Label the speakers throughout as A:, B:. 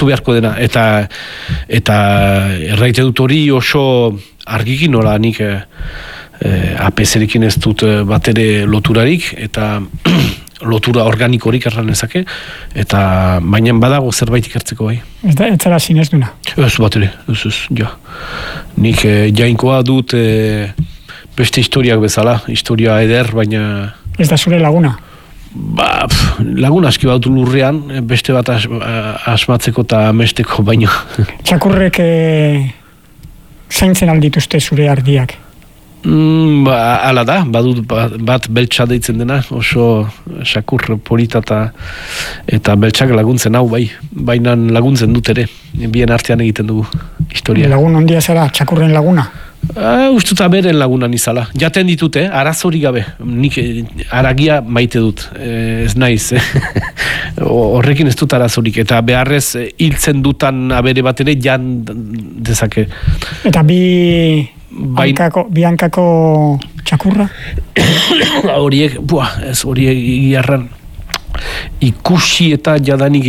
A: hartu beharko dena, eta erraite dut hori oso argikin nola nik APS-erekin ez dut bat ere loturarik, eta lotura organikorik erran ezake, eta baina badago zerbait ikertzeko bai.
B: Ez zara zinez duna?
A: Ez bat ere, ja. Nik jainkoa dut beste historiak bezala, historia eder, baina...
B: Ez da zure laguna?
A: Laguna aski bautu lurrean, beste bat asmatzeko eta amesteko baino.
B: Txakurrek zaintzen aldituzte zure ardiak?
A: Hala da, badut bat beltsa deitzen dena, oso sakur polita eta beltsak laguntzen hau bai, baina laguntzen dut ere, bien artean egiten dugu historia.
B: Lagun ondia zara, txakurren laguna?
A: Ustuta beren lagunan izala. Jaten ditute, arazorik gabe. Nik aragia maite dut. Ez naiz. Horrekin ez dut arazorik. Eta beharrez hiltzen dutan abere bat ere jan dezake.
B: Eta bi hankako txakurra?
A: Horiek giarran ikusi eta jadanik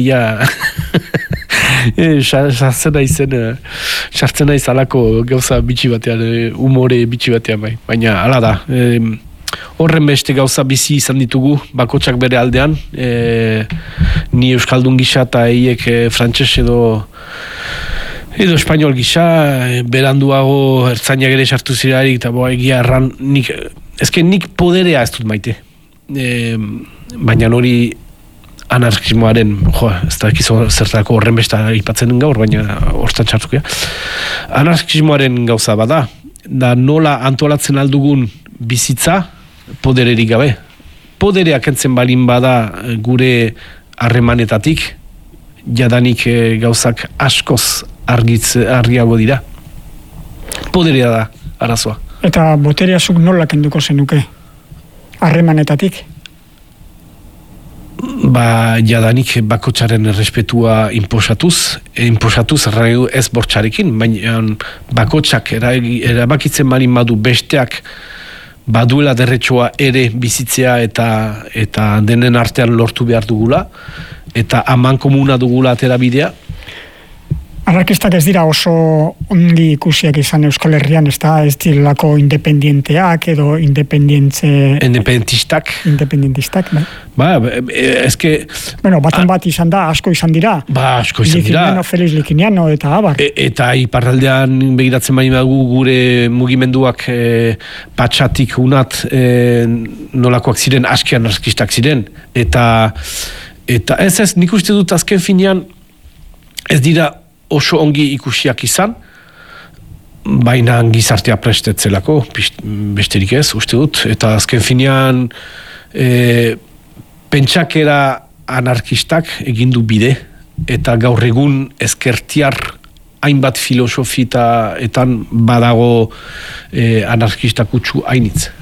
A: sartzen naiz alako gauza bitxi batean, umore bitxi batean bai. Baina hala da, horren beste gauza bizi izan ditugu, bakotsak bere aldean, ni euskaldun gisa eta eiek frantses edo espainol gisa, beranduago ertzainak ere sartu zirarik, eta egia erran, nik poderea ez dut maite. Baina hori anarkismoaren, ez da zertako horren besta ipatzen den gaur, baina hortan txartukia. Anarkismoaren gauza bada, da nola antolatzen aldugun bizitza podererik gabe. Poderea kentzen balin bada gure harremanetatik, jadanik gauzak askoz argiago dira. Poderea da arazoa.
B: Eta boterea zuk nola kenduko zenuke? Harremanetatik?
A: Jadanik bakotsaren errespetua inposatuz ez bortxarekin, baina bakotsak erabakitzen balin badu besteak baduela derretxoa ere bizitzea eta denen artean lortu behar dugula, eta aman komuna dugula atera bidea.
B: Anarkistak ez dira oso ongi ikusiak izan Euskal Herrian, ez direlako independienteak edo
A: independentistak, bai?
B: Batan bat izan da, asko izan dira.
A: Asko izan dira.
B: Likiniano, Felix Likiniano eta abar.
A: Eta iparraldean begiratzen baina dugu gure mugimenduak patxatik unat nolakoak ziren, aski anarkistak ziren. Eta ez, nik uste dut azken finean ez dira oso ongi ikusiak izan, baina gizartea prestetzelako, besterik ez, uste dut, eta azken finean pentsakera anarkistak egindu bide, eta gaur egun ezkertiar hainbat filosofietan badago anarkistak utzu hainitz.